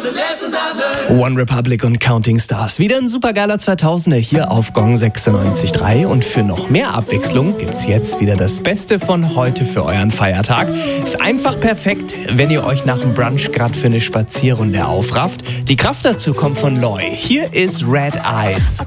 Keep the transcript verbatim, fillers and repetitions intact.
One Republic und Counting Stars. Wieder ein supergeiler zweitausender hier auf Gong sechsundneunzig Komma drei. Und für noch mehr Abwechslung gibt's jetzt wieder das Beste von heute für euren Feiertag. Ist einfach perfekt, wenn ihr euch nach dem Brunch gerade für eine Spazierrunde aufrafft. Die Kraft dazu kommt von Loy. Hier ist Red Eyes.